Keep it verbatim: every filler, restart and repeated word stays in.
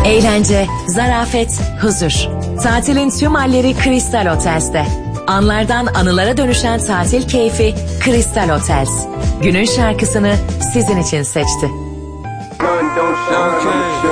Eğlence, zarafet, huzur. Tatilin tüm halleri Crystal Hotels'te. Anlardan anılara dönüşen tatil keyfi Crystal Hotels. Günün şarkısını sizin için seçti.